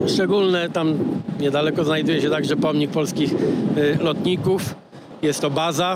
szczególne. Tam niedaleko znajduje się także pomnik polskich lotników. Jest to baza.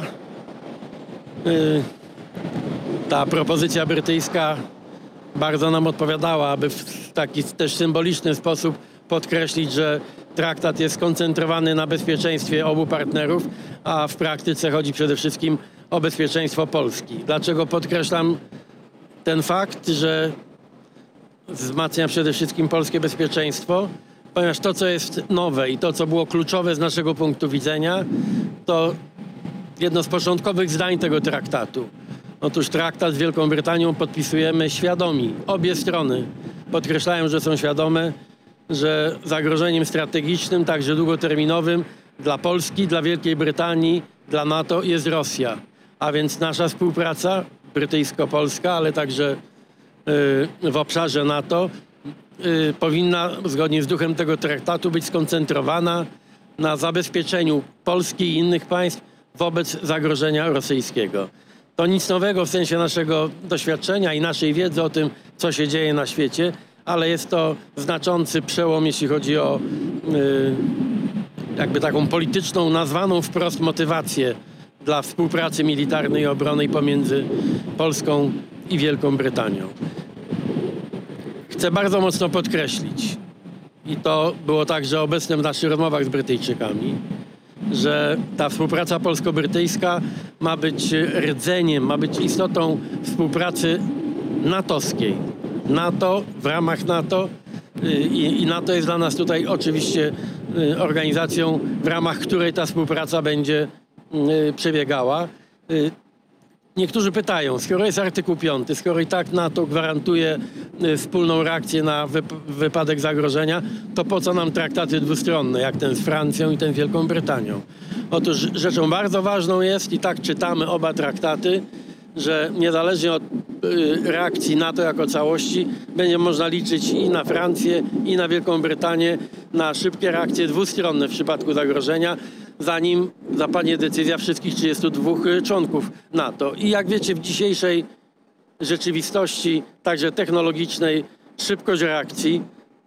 Ta propozycja brytyjska bardzo nam odpowiadała, aby w taki też symboliczny sposób podkreślić, że traktat jest skoncentrowany na bezpieczeństwie obu partnerów, a w praktyce chodzi przede wszystkim o bezpieczeństwo Polski. Dlaczego podkreślam ten fakt, że wzmacnia przede wszystkim polskie bezpieczeństwo? Ponieważ to, co jest nowe i to, co było kluczowe z naszego punktu widzenia, to jedno z początkowych zdań tego traktatu. Otóż traktat z Wielką Brytanią podpisujemy świadomi. Obie strony podkreślają, że są świadome, że zagrożeniem strategicznym, także długoterminowym dla Polski, dla Wielkiej Brytanii, dla NATO jest Rosja. A więc nasza współpraca brytyjsko-polska, ale także w obszarze NATO powinna zgodnie z duchem tego traktatu być skoncentrowana na zabezpieczeniu Polski i innych państw wobec zagrożenia rosyjskiego. To nic nowego w sensie naszego doświadczenia i naszej wiedzy o tym, co się dzieje na świecie, ale jest to znaczący przełom, jeśli chodzi o jakby taką polityczną, nazwaną wprost motywację dla współpracy militarnej i obronnej pomiędzy Polską i Wielką Brytanią. Chcę bardzo mocno podkreślić, i to było także obecne w naszych rozmowach z Brytyjczykami, że ta współpraca polsko-brytyjska ma być rdzeniem, ma być istotą współpracy natowskiej. NATO, w ramach NATO i NATO jest dla nas tutaj oczywiście organizacją, w ramach której ta współpraca będzie przebiegała. Niektórzy pytają, skoro jest artykuł 5, skoro i tak NATO gwarantuje wspólną reakcję na wypadek zagrożenia, to po co nam traktaty dwustronne, jak ten z Francją i ten z Wielką Brytanią? Otóż rzeczą bardzo ważną jest, i tak czytamy oba traktaty, że niezależnie od reakcji NATO jako całości będzie można liczyć i na Francję, i na Wielką Brytanię na szybkie reakcje dwustronne w przypadku zagrożenia, zanim zapadnie decyzja wszystkich 32 członków NATO. I jak wiecie, w dzisiejszej rzeczywistości, także technologicznej, szybkość reakcji,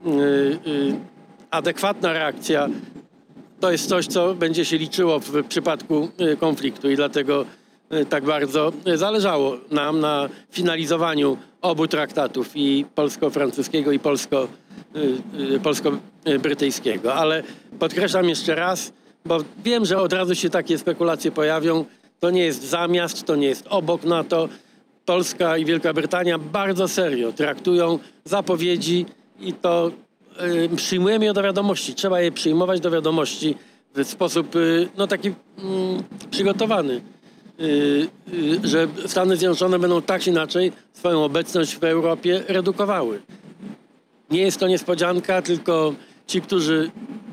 adekwatna reakcja to jest coś, co będzie się liczyło w przypadku konfliktu i dlatego tak bardzo zależało nam na finalizowaniu obu traktatów, i polsko-francuskiego, i polsko-brytyjskiego. Ale podkreślam jeszcze raz, bo wiem, że od razu się takie spekulacje pojawią. To nie jest zamiast, to nie jest obok NATO. Polska i Wielka Brytania bardzo serio traktują zapowiedzi i to przyjmujemy je do wiadomości. Trzeba je przyjmować do wiadomości w sposób taki przygotowany. Że Stany Zjednoczone będą tak czy inaczej swoją obecność w Europie redukowały. Nie jest to niespodzianka, tylko ci, którzy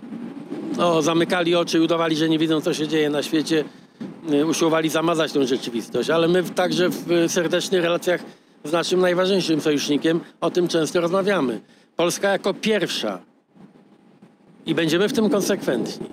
zamykali oczy i udawali, że nie widzą, co się dzieje na świecie, usiłowali zamazać tę rzeczywistość. Ale my także w serdecznych relacjach z naszym najważniejszym sojusznikiem o tym często rozmawiamy. Polska jako pierwsza, i będziemy w tym konsekwentni,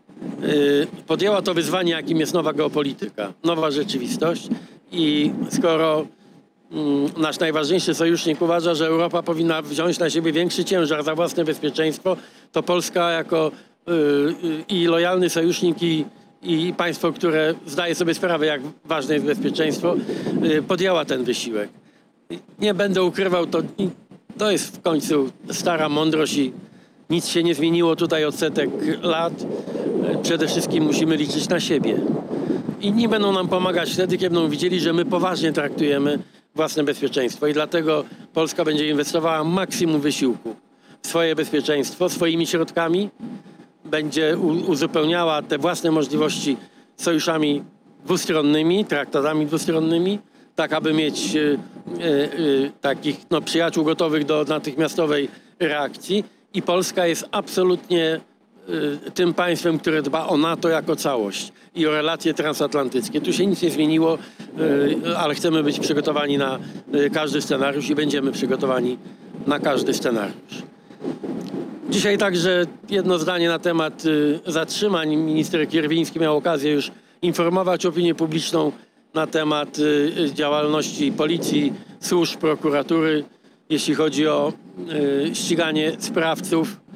podjęła to wyzwanie, jakim jest nowa geopolityka, nowa rzeczywistość, i skoro nasz najważniejszy sojusznik uważa, że Europa powinna wziąć na siebie większy ciężar za własne bezpieczeństwo, to Polska jako i lojalny sojusznik i państwo, które zdaje sobie sprawę, jak ważne jest bezpieczeństwo, podjęła ten wysiłek. Nie będę ukrywał, to jest w końcu stara mądrość i nic się nie zmieniło tutaj od setek lat. Przede wszystkim musimy liczyć na siebie. Inni będą nam pomagać wtedy, kiedy będą widzieli, że my poważnie traktujemy własne bezpieczeństwo, i dlatego Polska będzie inwestowała maksimum wysiłku w swoje bezpieczeństwo, swoimi środkami, będzie uzupełniała te własne możliwości sojuszami dwustronnymi, traktatami dwustronnymi, tak aby mieć takich przyjaciół gotowych do natychmiastowej reakcji. I Polska jest absolutnie tym państwem, które dba o NATO jako całość i o relacje transatlantyckie. Tu się nic nie zmieniło, ale chcemy być przygotowani na każdy scenariusz i będziemy przygotowani na każdy scenariusz. Dzisiaj także jedno zdanie na temat zatrzymań. Minister Kierwiński miał okazję już informować opinię publiczną na temat działalności policji, służb, prokuratury, jeśli chodzi o ściganie sprawców